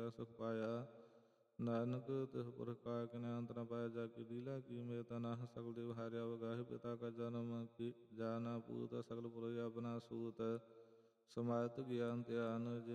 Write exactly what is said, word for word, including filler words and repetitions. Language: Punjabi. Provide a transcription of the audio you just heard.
ਕੈ ਸੁਖ ਪਾਇਆ। ਨਾਨਕ ਤਿਸ ਪੁਰਖ ਕਾ ਕਿਨੈ ਅੰਤ ਨ ਪਾਇਆ। ਜਾ ਕੀ ਲੀਲਾ ਕੀ ਮੇ ਤਨਹ ਸਗਲ ਦੇਵ ਹਾਰਿਆ। ਵਗਾਹੇ ਪਿਤਾ ਕਾ ਜਨਮ ਕੀ ਜਾਨਾ ਪੂਤ। ਸਗਲ ਪੁਰਖ ਆਪਣਾ ਸੂਤ। ਸਮਾਤ ਗਿਆਨ ਧਿਆਨ